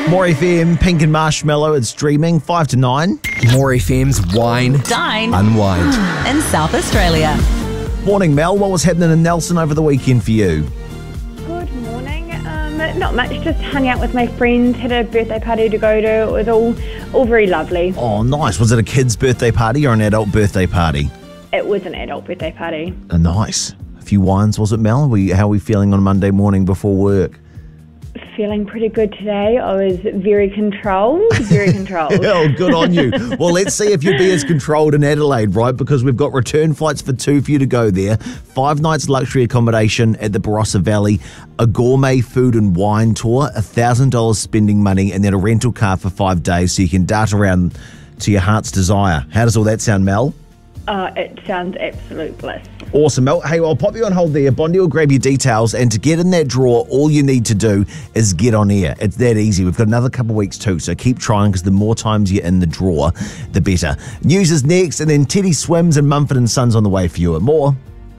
More FM, Pink and Marshmallow, it's Dreaming, 5 to 9. More FM's Wine, Dine, Unwind. in South Australia. Morning, Mel. What was happening in Nelson over the weekend for you? Good morning. Not much, just hung out with my friends, had a birthday party to go to. It was all very lovely. Oh, nice. Was it a kid's birthday party or an adult birthday party? It was an adult birthday party. Oh, nice. A few wines, was it, Mel? How are we feeling on Monday morning before work? Feeling pretty good today. I was very controlled. Oh, good on you. Well, let's see if you'll be as controlled in Adelaide, right? Because we've got return flights for 2 for you to go there. 5 nights luxury accommodation at the Barossa Valley, a gourmet food and wine tour, $1,000 spending money, and then a rental car for 5 days so you can dart around to your heart's desire. How does all that sound, Mel? It sounds absolute bliss. Awesome, Mel. Hey, I'll pop you on hold there. Bondi will grab your details, and to get in that draw, all you need to do is get on air. It's that easy. We've got another couple of weeks too, so keep trying, because the more times you're in the draw, the better. News is next, and then Teddy Swims and Mumford & Sons on the way for you. And more.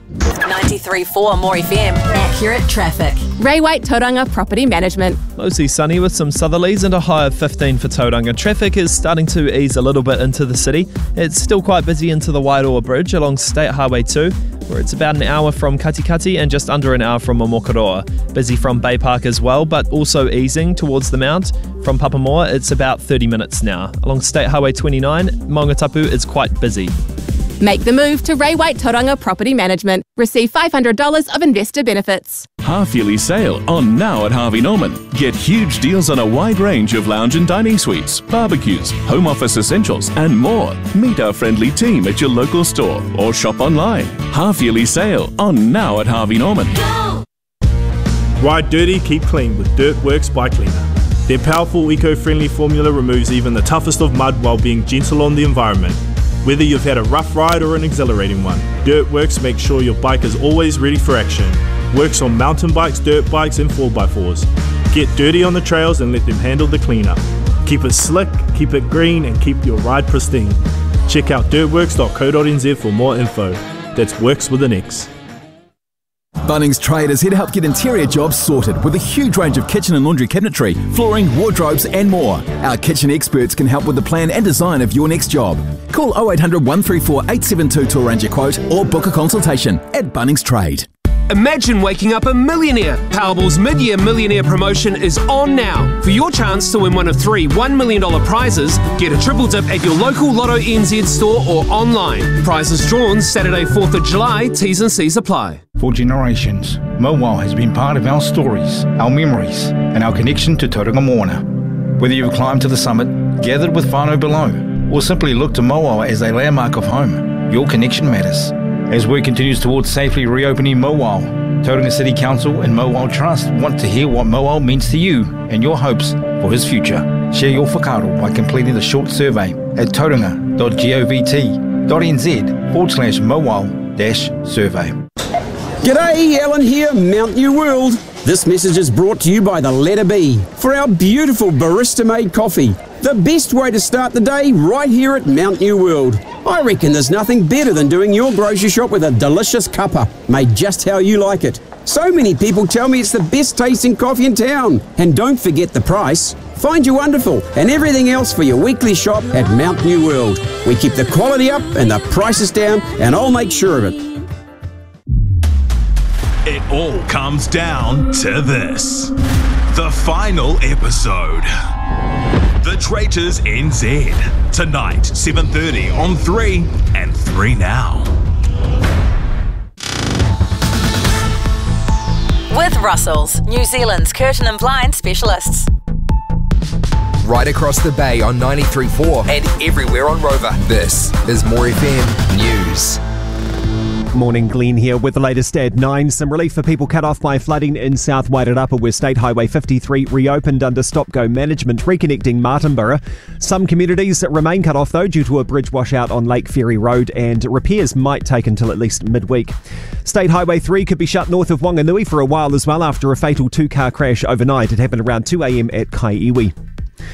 93.4 More FM. Accurate traffic. Ray White Tauranga Property Management. Mostly sunny with some southerlies and a high of 15 for Tauranga. Traffic is starting to ease a little bit into the city. It's still quite busy into the Wairoa Bridge along State Highway 2, where it's about an hour from Katikati and just under an hour from Momokoroa. Busy from Bay Park as well, but also easing towards the Mount. From Papamoa, it's about 30 minutes now. Along State Highway 29, Maungatapu is quite busy. Make the move to Ray White Tauranga Property Management. Receive $500 of investor benefits. Half-yearly sale on now at Harvey Norman. Get huge deals on a wide range of lounge and dining suites, barbecues, home office essentials and more. Meet our friendly team at your local store or shop online. Half-yearly sale on now at Harvey Norman. Go! Ride dirty, keep clean with Dirtworks Bike Cleaner. Their powerful eco-friendly formula removes even the toughest of mud while being gentle on the environment. Whether you've had a rough ride or an exhilarating one, Dirtworks makes sure your bike is always ready for action. Works on mountain bikes, dirt bikes and 4x4s. Get dirty on the trails and let them handle the cleanup. Keep it slick, keep it green and keep your ride pristine. Check out dirtworks.co.nz for more info. That's Works with an X. Bunnings Trade is here to help get interior jobs sorted with a huge range of kitchen and laundry cabinetry, flooring, wardrobes and more. Our kitchen experts can help with the plan and design of your next job. Call 0800 134 872 to arrange a quote or book a consultation at Bunnings Trade. Imagine waking up a millionaire. Powerball's mid-year millionaire promotion is on now. For your chance to win one of 3 $1 million prizes, get a triple dip at your local Lotto NZ store or online. Prizes drawn Saturday 4th of July, T's and C's apply. For generations, Mowal has been part of our stories, our memories, and our connection to Tauranga Moana. Whether you've climbed to the summit, gathered with whānau below, or simply looked to Mowal as a landmark of home, your connection matters. As work continues towards safely reopening Mowal, Tauranga City Council and Mowal Trust want to hear what Mowal means to you and your hopes for his future. Share your whakaaro by completing the short survey at tauranga.govt.nz/Mowal-survey. G'day, Alan here, Mount New World. This message is brought to you by the Letter B for our beautiful barista-made coffee. The best way to start the day right here at Mount New World. I reckon there's nothing better than doing your grocery shop with a delicious cuppa, made just how you like it. So many people tell me it's the best tasting coffee in town. And don't forget the price. Find your wonderful and everything else for your weekly shop at Mount New World. We keep the quality up and the prices down, and I'll make sure of it. It all comes down to this. The final episode. The Traitors NZ. Tonight, 7:30 on 3 and 3 Now. With Russells, New Zealand's curtain and blind specialists. Right across the bay on 93.4 and everywhere on Rover. This is More FM News. Morning, Glenn here with the latest at 9. Some relief for people cut off by flooding in South Wairarapa, where State Highway 53 reopened under stop-go management, reconnecting Martinborough. Some communities remain cut off, though, due to a bridge washout on Lake Ferry Road, and repairs might take until at least midweek. State Highway 3 could be shut north of Wanganui for a while as well after a fatal two-car crash overnight. It happened around 2 a.m. at Kaiiwi.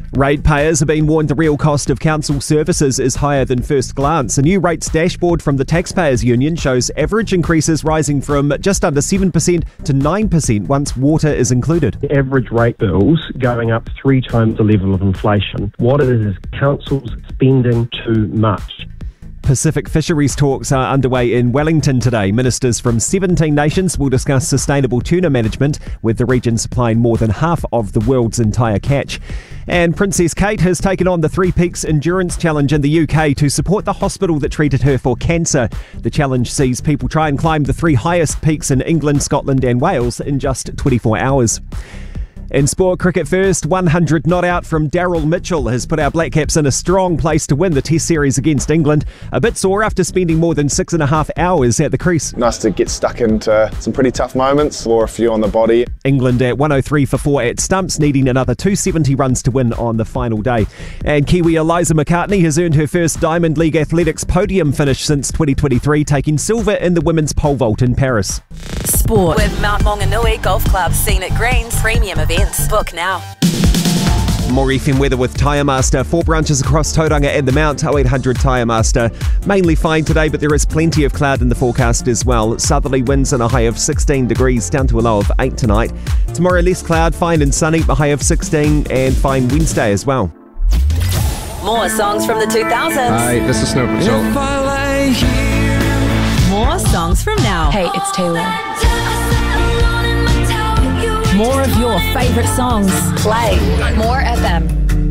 Ratepayers have been warned the real cost of council services is higher than first glance. A new rates dashboard from the Taxpayers Union shows average increases rising from just under 7% to 9% once water is included. The average rate bills going up 3 times the level of inflation. What it is councils spending too much. Pacific fisheries talks are underway in Wellington today. Ministers from 17 nations will discuss sustainable tuna management, with the region supplying more than half of the world's entire catch. And Princess Kate has taken on the Three Peaks Endurance Challenge in the UK to support the hospital that treated her for cancer. The challenge sees people try and climb the 3 highest peaks in England, Scotland and Wales in just 24 hours. In sport, cricket first, 100 not out from Daryl Mitchell has put our Black Caps in a strong place to win the Test series against England. A bit sore after spending more than 6.5 hours at the crease. Nice to get stuck into some pretty tough moments, or a few on the body. England at 103 for 4 at stumps, needing another 270 runs to win on the final day. And Kiwi Eliza McCartney has earned her first Diamond League Athletics podium finish since 2023, taking silver in the women's pole vault in Paris. Sport with Mount Maunganui Golf Club, Scenic Greens, premium events. Book now. More FM weather with Tyre Master. 4 branches across Tauranga and the Mount. 0800 Tyre Master. Mainly fine today, but there is plenty of cloud in the forecast as well. Southerly winds and a high of 16 degrees, down to a low of 8 tonight. Tomorrow less cloud, fine and sunny, a high of 16, and fine Wednesday as well. More songs from the 2000s. Hi, this is Snow Patrol. More songs from now. Hey, it's Taylor. More of your favourite songs. Play More FM.